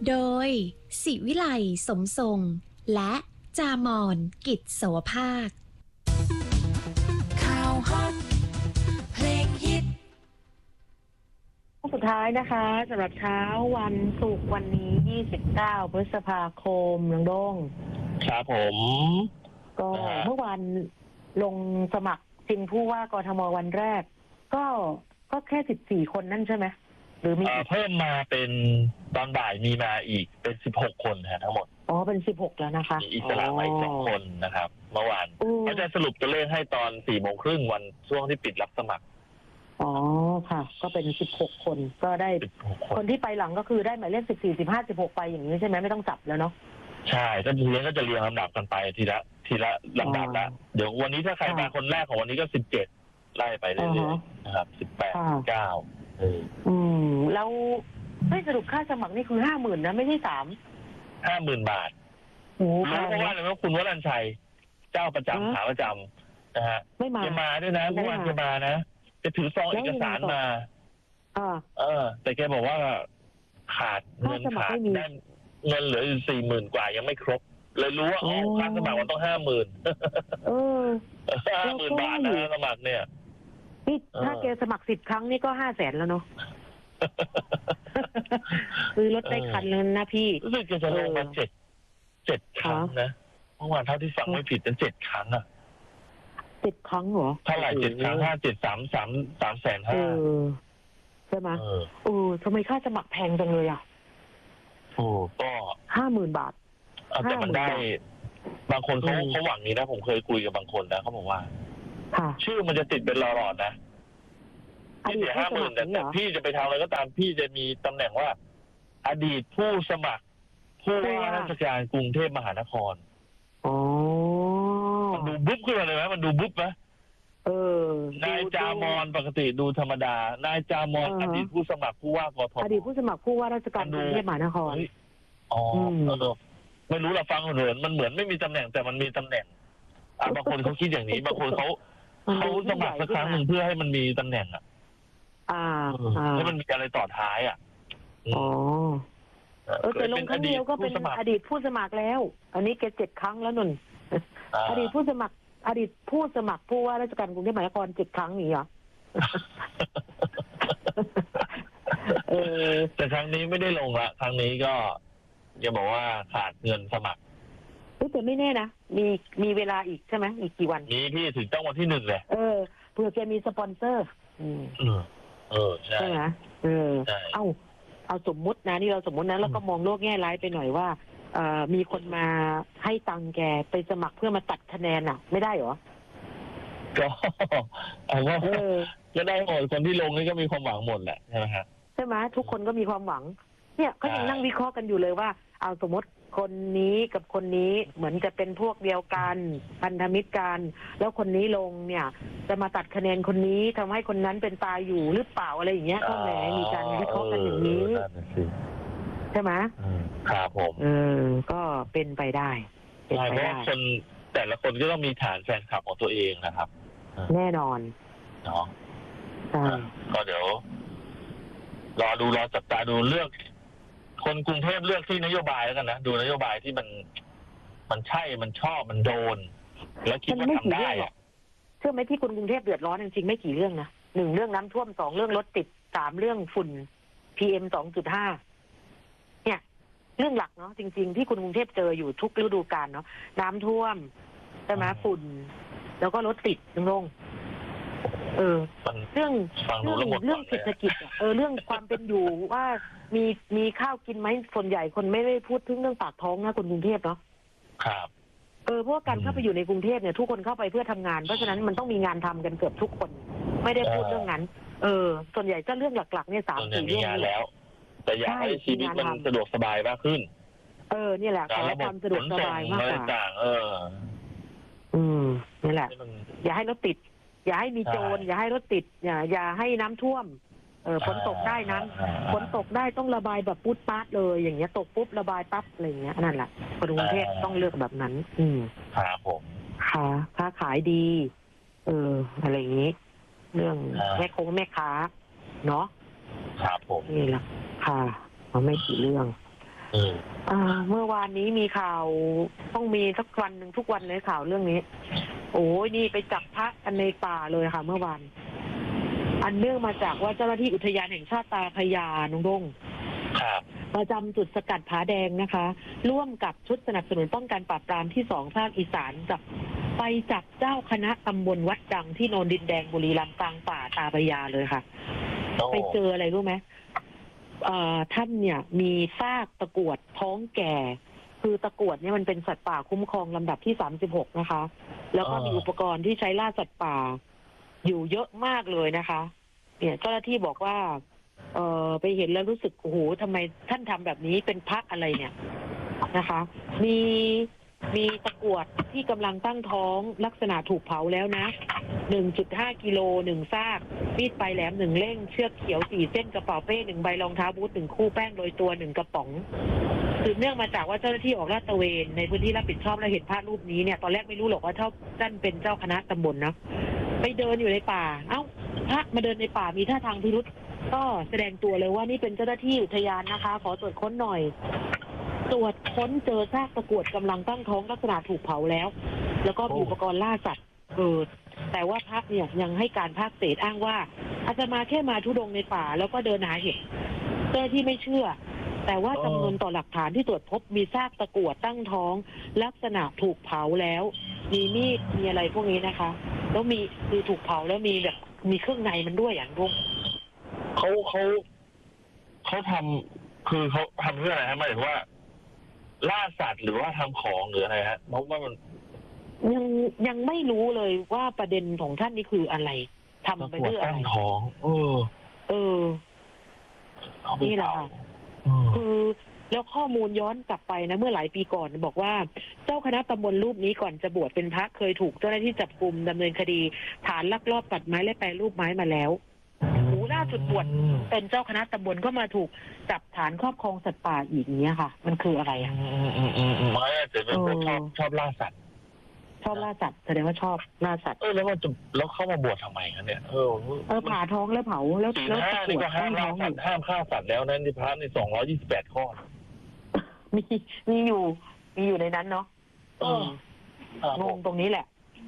โดยศิวิไลสมทรงและจามอนกิจโสภาคข่าวฮอตเพลงฮิตสุดท้ายนะคะสำหรับเช้าวันศุกร์วันนี้29พฤษภาคมน้องโด้งครับผมก็เมื่อวานลงสมัครชิงผู้ว่ากทมวันแรกก็แค่14คนนั่นใช่ไหมหรือมีเพิ่มมาเป็นตอนบ่ายมีมาอีกเป็น16คนฮะทั้งหมดเป็น16แล้วนะคะมีอิสระมาอีก2คนนะครับเมื่อวานเขาจะสรุปตัวเลขให้ตอน4:30วันช่วงที่ปิดรับสมัครค่ะก็เป็น16คนก็ได้คนที่ไปหลังก็คือได้หมายเลข14 15 16ไปอย่างนี้ใช่ไหมไม่ต้องจับแล้วเนาะใช่ก็ทีนี้ก็จะเรียงลำดับกันไปทีละลำดับละเดี๋ยววันนี้ถ้าใครมาคนแรกของวันนี้ก็17ไล่ไปเรื่อยๆนะครับ18 19 แล้วไม่สรุปค่าสมัครนี่คือ50,000นะไม่ใช่ 50,000 บาทเพราะว่าอะไรว่าคุณวรัญชัยเจ้าประจำขาประจำนะฮะไม่มาด้วยนะเมื่อวานแกมานะจะถือซองเอกสารมาแต่แกบอกว่าขาดเงินขาดได้เงินเหลืออยู่40,000 กว่ายังไม่ครบเลยรู้ว่าค่าสมัครมันต้อง50,000 50,000 บาทนะสมัครเนี่ยนี่ถ้าแกสมัคร10 ครั้งนี่ก็500,000แล้วเนาะคือรถได้คันเลยนะพี่รู้สึกจะลงมา7 ครั้งนะเมื่อวานเท่าที่ฟังไม่ผิดจะ7 ครั้งอ่ะ 7 ครั้งเหรอเท่าไหร่7 ครั้ง3,500,000 ใช่ไหมทำไมค่าสมัครแพงจังเลยอ่ะก็ 50,000 บาทแต่มันได้บางคนเขาหวังนี้นะผมเคยคุยกับบางคนนะเขาบอกว่าชื่อมันจะติดเป็นหลอดนะพี่เสีย50,000แต่พี่จะไปทำอะไรก็ตามพี่จะมีตำแหน่งว่าอดีตผู้สมัครผู้ว่าราชการกรุงเทพมหานครมันดูบุ๊บขึ้นมาเลยไหมมันดูบุ๊บไหมนายจามอนปกติดูธรรมดานายจามอนอดีตผู้สมัครผู้ว่ากทมอดีตผู้สมัครผู้ว่าราชการกรุงเทพมหานครไม่รู้เราฟังเหมือนมันเหมือนไม่มีตำแหน่งแต่มันมีตำแหน่งบางคนเขาคิดอย่างนี้บางคนเขาสมัครสักครั้งหนึ่งเพื่อให้มันมีตำแหน่งให้มันมีอะไรต่อท้ายแต่ลงครั้งเดียวก็เป็นอดีตผู้สมัครแล้วอันนี้แก7 ครั้งแล้วนุ่นอดีตผู้สมัครผู้ว่าราชการกรุงเทพมหานคร7 ครั้งนี่เหรอแต่ครั้งนี้ไม่ได้ลงละครั้งนี้ก็จะบอกว่าขาดเงินสมัครแต่ไม่แน่นะมีเวลาอีกใช่ไหมอีกกี่วันมีพี่ถึงต้องวันที่1เลยเผื่อแกมีสปอนเซอร์ใช่ไหมเอาสมมุตินะนี่เราสมมุตินะแล้วก็มองโลกแง่ร้ายไปหน่อยว่ามีคนมาให้ตังแกไปสมัครเพื่อมาตัดคะแนนไม่ได้เหรอก็เอาว่าก็ได้หมดคนที่ลงนี่ก็มีความหวังหมดแหละใช่ไหมฮะใช่ไหมทุกคนก็มีความหวังเนี่ยก็ยังนั่งวิเคราะห์กันอยู่เลยว่าเอาสมมติคนนี้กับคนนี้เหมือนจะเป็นพวกเดียวกันพันธมิตรกันแล้วคนนี้ลงเนี่ยจะมาตัดคะแนนคนนี้ทำให้คนนั้นเป็นตายอยู่หรือเปล่าอะไรอย่างเงี้ยก็แหมมีการวิเคราะห์กันอย่างนี้ใช่ไหมครับผมก็เป็นไปได้เพราะว่าคนแต่ละคนก็ต้องมีฐานแฟนคลับของตัวเองนะครับแน่นอนเนาะก็เดี๋ยวรอจับตาดูเลือกคนกรุงเทพเลือกที่นโยบายแล้วกันนะดูนโยบายที่มันใช่มันชอบมันโดนแล้วคิดว่าทำได้เชื่อไหมที่คนกรุงเทพเดือดร้อนจริงๆไม่กี่เรื่องนะ1 เรื่องน้ำท่วม2 เรื่องรถติด3 เรื่องฝุ่น PM 2.5เนี่ยเรื่องหลักเนาะจริงๆที่คนกรุงเทพเจออยู่ทุกฤดูกาลเนาะน้ำท่วมใช่ไหมฝุ่นแล้วก็รถติดลงเรื่องเศรษฐกิจเรื่องความเป็นอยู่ว่ามีข้าวกินไหมส่วนใหญ่คนไม่ได้พูดถึงเรื่องปากท้องนะคนกรุงเทพเนาะครับเพราะการเข้าไปอยู่ในกรุงเทพเนี่ยทุกคนเข้าไปเพื่อทำงานเพราะฉะนั้นมันต้องมีงานทำกันเกือบทุกคนไม่ได้พูดเรื่องนั้นส่วนใหญ่ก็เรื่องหลักๆเนี่ย3-4 เรื่องแล้วแต่อยากให้ชีวิตมันสะดวกสบายมากขึ้นนี่แหละขอความสะดวกสบายมากกว่านี่แหละอย่าให้รถติดอย่าให้มีโจรอย่าให้รถติดอย่าให้น้ำท่วมฝนตกได้นั้นฝนตกได้ต้องระบายแบบปุ๊บปั๊บเลยอย่างเงี้ยตกปุ๊บระบายปั๊บอะไรอย่างเงี้ยนั่นแหละกรุงเทพต้องเลือกแบบนั้นครับผมค้าขายดีอะไรอย่างงี้เรื่องแม่ค้าเนาะครับผมนี่แหละค่ะไม่กี่เรื่องเมื่อวานนี้มีข่าวต้องมีสักวันหนึ่งทุกวันเลยข่าวเรื่องนี้ โอ้ยนี่ไปจับพระกันในป่าเลยค่ะ เมื่อวานอันเนื่องมาจากว่าเจ้าหน้าที่อุทยานแห่งชาติตาพระยาน้องดงประจำจุดสกัดผาแดงนะคะ ร่วมกับชุดสนับสนุนป้องกันปราบปรามที่2ภาคอีสานไปจับเจ้าคณะตำบลวัดดังที่โนนดินแดงบุรีรัมย์กลางป่าตาพระยาเลยค่ะไปเจออะไรรู้ไหมท่านเนี่ยมีซากตะกรวดท้องแก่คือตะกรวดเนี่ยมันเป็นสัตว์ป่าคุ้มครองลำดับที่36นะคะแล้วก็มีอุปกรณ์ที่ใช้ล่าสัตว์ป่าอยู่เยอะมากเลยนะคะเนี่ยเจ้าหน้าที่บอกว่าไปเห็นแล้วรู้สึกโอ้โหทำไมท่านทำแบบนี้เป็นพระอะไรเนี่ยนะคะมีตะกรวดที่กำลังตั้งท้องลักษณะถูกเผาแล้วนะ 1.5 กิโล1ซากมีดปลายแหลม1เล่งเชือกเขียว4เส้นกระเป๋าเป้1ใบรองเท้าบูท1คู่แป้งโรยตัว1กระป๋องสืบเนื่องมาจากว่าเจ้าหน้าที่ออกลาดตระเวนในพื้นที่รับผิดชอบและเห็นภาพรูปนี้เนี่ยตอนแรกไม่รู้หรอกว่าท่านเป็นเจ้าคณะตำบลนะไปเดินอยู่ในป่าเอ้าพระมาเดินในป่ามีท่าทางพิรุษก็แสดงตัวเลยว่านี่เป็นเจ้าหน้าที่อุทยานนะคะขอตรวจค้นหน่อยตรวจค้นเจอซากตะกรวดกำลังตั้งท้องลักษณะถูกเผาแล้วก็มีอุปกรณ์ล่าสัตว์แต่ว่าพระเนี่ยยังให้การภาคเศษอ้างว่าอาตมาแค่มาทุดงในป่าแล้วก็เดินหาเห็ดเจ้าที่ไม่เชื่อแต่ว่าจำนวนต่อหลักฐานที่ตรวจพบมีซากตะกรวดตั้งท้องลักษณะถูกเผาแล้วมีมีดมีอะไรพวกนี้นะคะแล้วมีถูกเผาแล้วมีแบบมีเครื่องในมันด้วยอย่างรุ่งเขาทำคือเขาทำเพื่ออะไรฮะหมายถึงว่าล่าสัตว์หรือว่าทำของหรืออะไรฮะเพราะว่ามันยังไม่รู้เลยว่าประเด็นของท่านนี่คืออะไรทำไปเพื่ออะไรตั้งท้องนี่แหละค่ะคือแล้วข้อมูลย้อนกลับไปนะเมื่อหลายปีก่อนบอกว่าเจ้าคณะตำบลรูปนี้ก่อนจะบวชเป็นพระเคยถูกเจ้าหน้าที่จับกุมดำเนินคดีฐานลักลอบตัดไม้และแปรรูปไม้มาแล้วล่าสุดบวชเป็นเจ้าคณะตำบลก็มาถูกจับฐานครอบครองสัตว์ป่าอีกเนี้ยค่ะมันคืออะไรอ่ะไม่แต่เป็นคนชอบล่าสัตว์ชอบล่าสัตว์แสดงว่าชอบล่าสัตว์แล้วเข้ามาบวชทำไมกันเนี่ยผ่าท้องแล้วเผาแล้วตะกรวดห้ามล่าสัตว์ห้ามฆ่าสัตว์แล้วนั้นที่พระใน228ข้อมีอยู่ในนั้นเนาะงงตรงนี้แหละ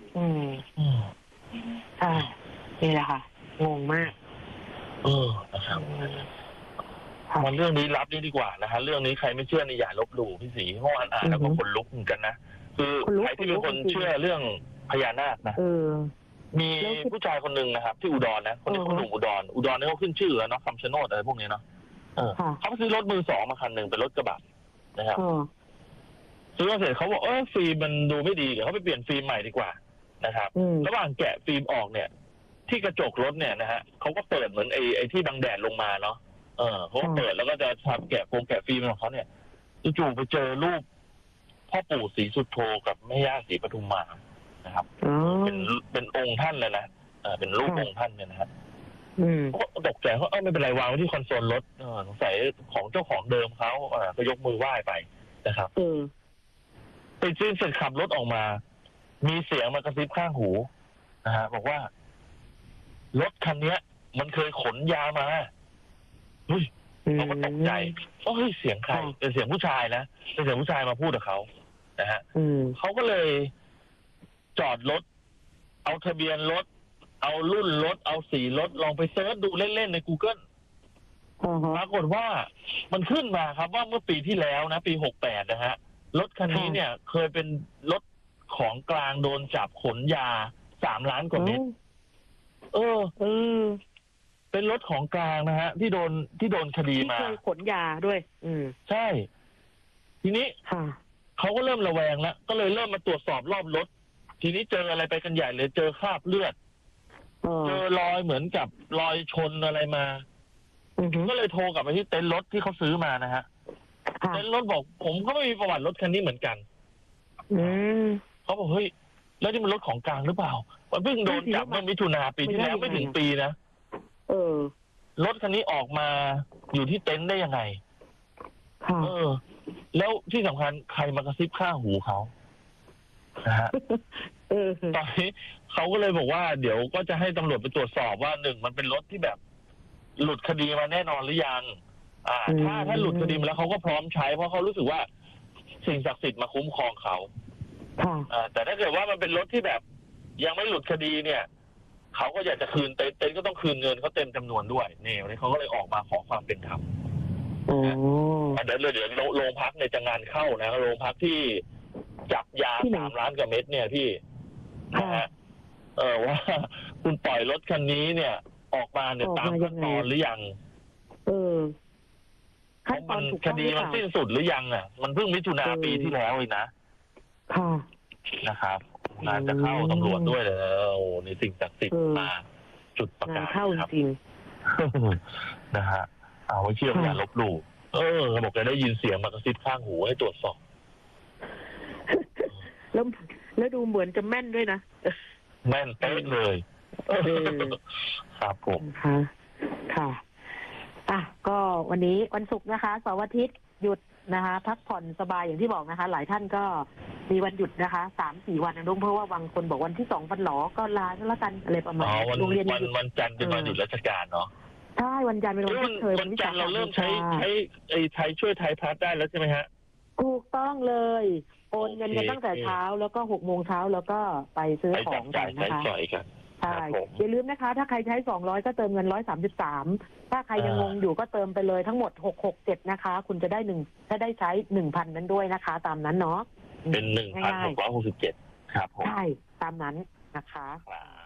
นี่แหละค่ะงงมากนะครับมันเรื่องนี้รับนี่ดีกว่านะฮะเรื่องนี้ใครไม่เชื่อนี่อย่าลบหลู่พี่ศรีเมื่อวานอ่านแล้วก็ขนลุกเหมือนกันนะคือใครที่เป็นคนเชื่อเรื่องพญานาคนะมีผู้ชายคนหนึ่งนะครับที่อุดรนะคนนี้คนหนุ่มอุดรนี่เขาขึ้นชื่อแล้วเนาะคำชะโนดอะไรพวกนี้เนาะเขาไปซื้อรถมือ2มาคันหนึ่งเป็นรถกระบะนะครับซื้อมาเสร็จเขาบอกฟิล์มมันดูไม่ดีเดี๋ยวเขาไปเปลี่ยนฟิล์มใหม่ดีกว่านะครับระหว่างแกะฟิล์มออกเนี่ยที่กระจกรถเนี่ยนะฮะเขาก็เปิดเหมือนไอ้ที่บังแดดลงมาเนาะเขาก็เปิดแล้วก็จะทำแกะฟิล์มของเขาเนี่ยจู่ๆไปเจอรูปพ่อปู่ศรีสุโธกับแม่ย่าศรีปทุมมานะครับเป็นองค์ท่านเลยนะเป็นรูปองค์ท่านเนี่ยนะครับก็ตกใจเขาไม่เป็นไรวางไว้ที่คอนโซลรถสงสัยของเจ้าของเดิมเขาก็ยกมือไหว้ไปนะครับไปซื้อเสร็จขับรถออกมามีเสียงมากระซิบข้างหูนะฮะบอกว่ารถคันนี้มันเคยขนยามาเฮ้ยเขาก็ตกใจเฮ้ยเสียงใครเป็นเสียงผู้ชายนะเป็นเสียงผู้ชายมาพูดกับเขานะฮะเขาก็เลยจอดรถเอาทะเบียนรถเอารุ่นรถเอาสีรถลองไปเซิร์ชดูเล่นๆใน Google ปรากฏว่ามันขึ้นมาครับว่าเมื่อปีที่แล้วนะปี68นะฮะรถคันนี้เนี่ยเคยเป็นรถของกลางโดนจับขนยา3 ล้านกว่าเม็ดเป็นรถของกลางนะฮะที่โดนคดีมาที่ขนยาด้วยใช่ทีนี้เขาก็เริ่มระแวงแล้วก็เลยเริ่มมาตรวจสอบรอบรถทีนี้เจออะไรไปกันใหญ่เลยเจอคราบเลือดเจอรอยเหมือนกับรอยชนอะไรมาก็เลยโทรกลับไปที่เต็นท์รถที่เขาซื้อมานะฮะเต็นท์รถบอกผมก็ไม่มีประวัติรถคันนี้เหมือนกันเขาบอกเฮ้ยแล้วนี่มันรถของกลางหรือเปล่ามันเพิ่งโดนจับเมื่อมิถุนาปีที่แล้วไม่ถึงปีนะรถคันนี้ออกมาอยู่ที่เต็นท์ได้ยังไงแล้วที่สำคัญใครมากระซิบข้างหูเขานะฮะตอนนี้เขาก็เลยบอกว่าเดี๋ยวก็จะให้ตำรวจไปตรวจสอบว่า1มันเป็นรถที่แบบหลุดคดีมาแน่นอนหรือยังถ้าหลุดคดีมาแล้วเขาก็พร้อมใช้เพราะเขารู้สึกว่าสิ่งศักดิ์สิทธิ์มาคุ้มครองเขาแต่ถ้าเกิดว่ามันเป็นรถที่แบบยังไม่หลุดคดีเนี่ยเขาก็อยากจะคืนเต็นก็ต้องคืนเงินเขาเต็มจำนวนด้วยนี่วันนี้เขาก็เลยออกมาขอความเป็นธรรมเดี๋ยวโรงพักในจะงานเข้านะโรงพักที่จับยา3 ล้านกว่าเม็ดเนี่ยพี่นะฮะว่าคุณปล่อยรถคันนี้เนี่ยออกมาเนี่ยตามขั้นตอนหรือยังมันคดีมันสิ้นสุดหรือยังมันเพิ่งมิถุนาปีที่แล้วเองนะนะครับงานจะเข้าตำรวจด้วยเลยในสิ่งศักดิ์สิทธิ์มาจุดประกาศเข้าจริงนะฮะเอาไว้เชื่ออย่าลบหลู่เขาบอกจะได้ยินเสียงมากระซิบข้างหูให้ตรวจสอบแล้วดูเหมือนจะแม่นด้วยนะแม่นเป๊ะเลยครับผมค่ะก็วันนี้วันศุกร์นะคะเสาร์อาทิตย์หยุดนะคะพักผ่อนสบายอย่างที่บอกนะคะหลายท่านก็มีวันหยุดนะคะ3-4 วันนะลุงเพราะว่าบางคนบอกวันที่2วันหลอก็ลาแล้วกันอะไรประมาณโรงเรียนวันจันทร์เป็นวันหยุดราชการเนาะใช่วันจันทร์เป็นวันที่วันจันทร์เราเริ่มใช้ไทยช่วยไทยพัฒน์ได้แล้วใช่ไหมฮะถูกต้องเลยโอนเงินกันตั้งแต่เช้าแล้วก็6 โมงเช้าแล้วก็ไปซื้อของกันนะคะใช่อย่าลืมนะคะถ้าใครใช้200ก็เติมเงิน133ถ้าใครยังงงอยู่ก็เติมไปเลยทั้งหมด667นะคะคุณจะได้ใช้ 1,000 นั้นด้วยนะคะตามนั้นเนาะเป็น 1,667 ครับผมใช่ตามนั้นนะคะ